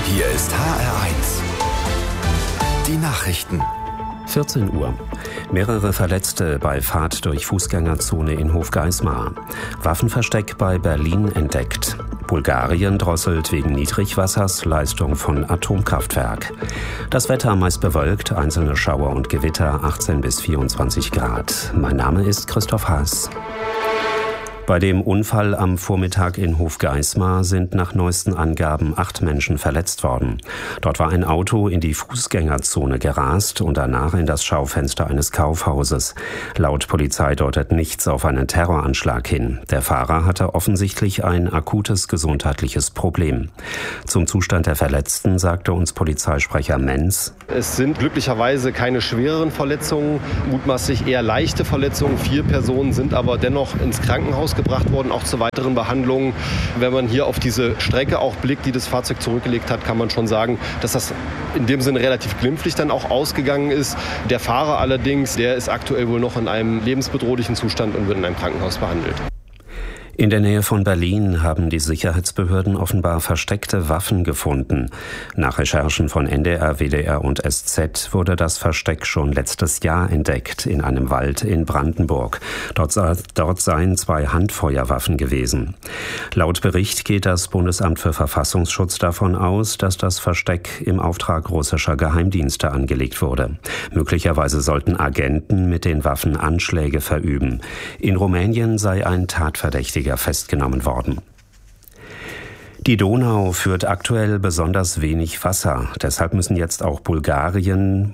Hier ist HR1. Die Nachrichten. 14 Uhr. Mehrere Verletzte bei Fahrt durch Fußgängerzone in Hofgeismar. Waffenversteck bei Berlin entdeckt. Bulgarien drosselt wegen Niedrigwassers Leistung von Atomkraftwerk. Das Wetter meist bewölkt, einzelne Schauer und Gewitter 18 bis 24 Grad. Mein Name ist Christoph Haas. Bei dem Unfall am Vormittag in Hofgeismar sind nach neuesten Angaben 8 Menschen verletzt worden. Dort war ein Auto in die Fußgängerzone gerast und danach in das Schaufenster eines Kaufhauses. Laut Polizei deutet nichts auf einen Terroranschlag hin. Der Fahrer hatte offensichtlich ein akutes gesundheitliches Problem. Zum Zustand der Verletzten sagte uns Polizeisprecher Menz: Es sind glücklicherweise keine schwereren Verletzungen, mutmaßlich eher leichte Verletzungen. 4 Personen sind aber dennoch ins Krankenhaus gebracht worden, auch zu weiteren Behandlungen. Wenn man hier auf diese Strecke auch blickt, die das Fahrzeug zurückgelegt hat, kann man schon sagen, dass das in dem Sinne relativ glimpflich dann auch ausgegangen ist. Der Fahrer allerdings, der ist aktuell wohl noch in einem lebensbedrohlichen Zustand und wird in einem Krankenhaus behandelt. In der Nähe von Berlin haben die Sicherheitsbehörden offenbar versteckte Waffen gefunden. Nach Recherchen von NDR, WDR und SZ wurde das Versteck schon letztes Jahr entdeckt in einem Wald in Brandenburg. Dort seien 2 Handfeuerwaffen gewesen. Laut Bericht geht das Bundesamt für Verfassungsschutz davon aus, dass das Versteck im Auftrag russischer Geheimdienste angelegt wurde. Möglicherweise sollten Agenten mit den Waffen Anschläge verüben. In Rumänien sei ein Tatverdächtiger festgenommen worden. Die Donau führt aktuell besonders wenig Wasser. Deshalb muss jetzt auch Bulgarien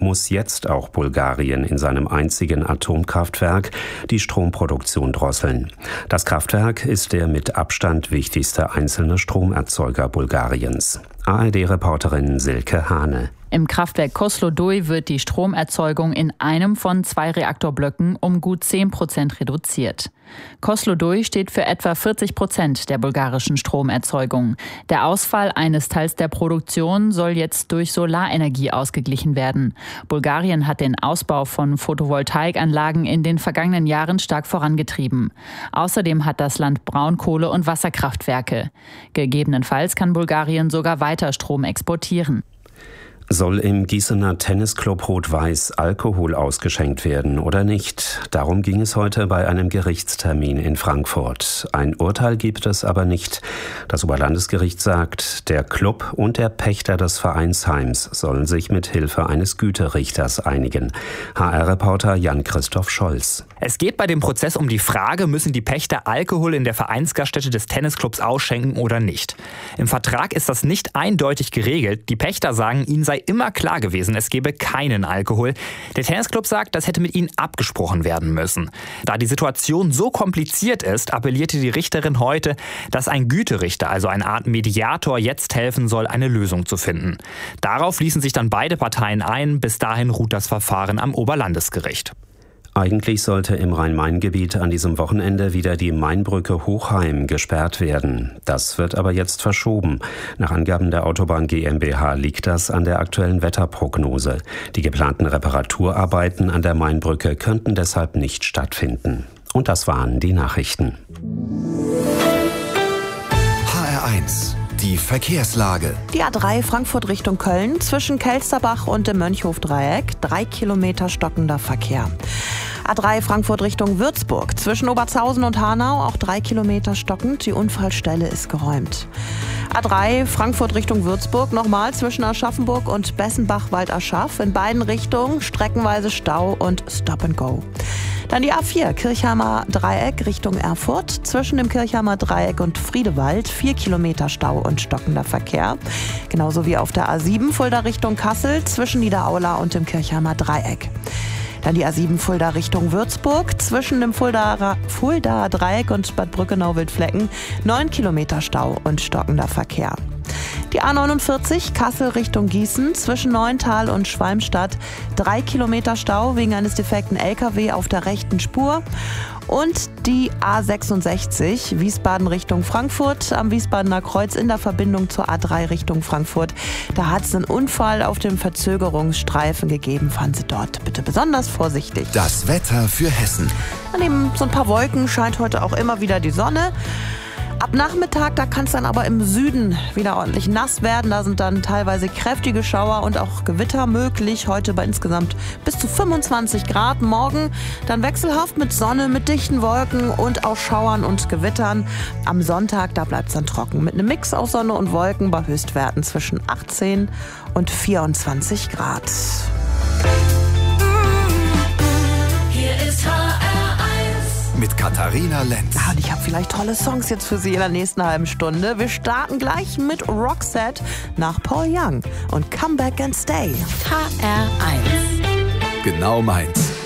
in seinem einzigen Atomkraftwerk die Stromproduktion drosseln. Das Kraftwerk ist der mit Abstand wichtigste einzelne Stromerzeuger Bulgariens. ARD-Reporterin Silke Hane. Im Kraftwerk Kozloduj wird die Stromerzeugung in einem von 2 Reaktorblöcken um gut 10% reduziert. Kozloduj steht für etwa 40% der bulgarischen Stromerzeugung. Der Ausfall eines Teils der Produktion soll jetzt durch Solarenergie ausgeglichen werden. Bulgarien hat den Ausbau von Photovoltaikanlagen in den vergangenen Jahren stark vorangetrieben. Außerdem hat das Land Braunkohle- und Wasserkraftwerke. Gegebenenfalls kann Bulgarien sogar weiter Strom exportieren. Soll im Gießener Tennisclub Rot-Weiß Alkohol ausgeschenkt werden oder nicht? Darum ging es heute bei einem Gerichtstermin in Frankfurt. Ein Urteil gibt es aber nicht. Das Oberlandesgericht sagt, der Club und der Pächter des Vereinsheims sollen sich mit Hilfe eines Güterichters einigen. HR-Reporter Jan-Christoph Scholz. Es geht bei dem Prozess um die Frage, müssen die Pächter Alkohol in der Vereinsgaststätte des Tennisclubs ausschenken oder nicht. Im Vertrag ist das nicht eindeutig geregelt. Die Pächter sagen, ihnen sei immer klar gewesen, es gebe keinen Alkohol. Der Tennisclub sagt, das hätte mit ihnen abgesprochen werden müssen. Da die Situation so kompliziert ist, appellierte die Richterin heute, dass ein Güterichter, also eine Art Mediator, jetzt helfen soll, eine Lösung zu finden. Darauf ließen sich dann beide Parteien ein. Bis dahin ruht das Verfahren am Oberlandesgericht. Eigentlich sollte im Rhein-Main-Gebiet an diesem Wochenende wieder die Mainbrücke Hochheim gesperrt werden. Das wird aber jetzt verschoben. Nach Angaben der Autobahn GmbH liegt das an der aktuellen Wetterprognose. Die geplanten Reparaturarbeiten an der Mainbrücke könnten deshalb nicht stattfinden. Und das waren die Nachrichten. HR1. Die Verkehrslage. Die A3 Frankfurt Richtung Köln zwischen Kelsterbach und dem Mönchhof-Dreieck 3 Kilometer stockender Verkehr. A3 Frankfurt Richtung Würzburg zwischen Obertshausen und Hanau auch 3 Kilometer stockend. Die Unfallstelle ist geräumt. A3 Frankfurt Richtung Würzburg nochmal zwischen Aschaffenburg und Bessenbach-Waldaschaf. In beiden Richtungen streckenweise Stau und Stop and Go. Dann die A4 Kirchheimer Dreieck Richtung Erfurt. Zwischen dem Kirchheimer Dreieck und Friedewald 4 Kilometer Stau und stockender Verkehr. Genauso wie auf der A7 Fulda Richtung Kassel zwischen Niederaula und dem Kirchheimer Dreieck. Dann die A7 Fulda Richtung Würzburg zwischen dem Fulda Dreieck und Bad Brückenau-Wildflecken 9 Kilometer Stau und stockender Verkehr. Die A49 Kassel Richtung Gießen zwischen Neuntal und Schwalmstadt 3 Kilometer Stau wegen eines defekten LKW auf der rechten Spur. Und die A66 Wiesbaden Richtung Frankfurt am Wiesbadener Kreuz in der Verbindung zur A3 Richtung Frankfurt. Da hat es einen Unfall auf dem Verzögerungsstreifen gegeben. Fahren Sie dort bitte besonders vorsichtig. Das Wetter für Hessen. Neben so ein paar Wolken scheint heute auch immer wieder die Sonne. Ab Nachmittag, da kann es dann aber im Süden wieder ordentlich nass werden. Da sind dann teilweise kräftige Schauer und auch Gewitter möglich. Heute bei insgesamt bis zu 25 Grad. Morgen dann wechselhaft mit Sonne, mit dichten Wolken und auch Schauern und Gewittern. Am Sonntag, da bleibt es dann trocken mit einem Mix aus Sonne und Wolken bei Höchstwerten zwischen 18 und 24 Grad. Hier ist HR1 mit Katharina Lenz. Und ich habe vielleicht tolle Songs jetzt für Sie in der nächsten halben Stunde. Wir starten gleich mit Roxette nach Paul Young und Come Back and Stay. HR1 Genau meins.